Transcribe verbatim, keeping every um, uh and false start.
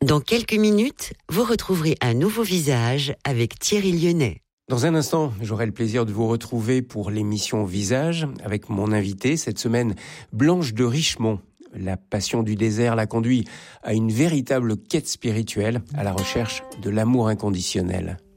Dans quelques minutes, vous retrouverez un nouveau visage avec Thierry Lyonnais. Dans un instant, j'aurai le plaisir de vous retrouver pour l'émission Visage avec mon invité cette semaine, Blanche de Richemont. La passion du désert l'a conduit à une véritable quête spirituelle, à la recherche de l'amour inconditionnel.